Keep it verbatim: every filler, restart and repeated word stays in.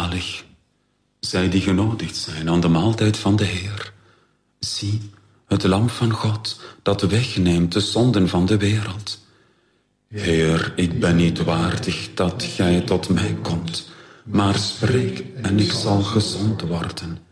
Zalig, zij die genodigd zijn aan de maaltijd van de Heer. Zie, het lam van God, dat wegneemt de zonden van de wereld. Heer, ik ben niet waardig dat gij tot mij komt, maar spreek en ik zal gezond worden.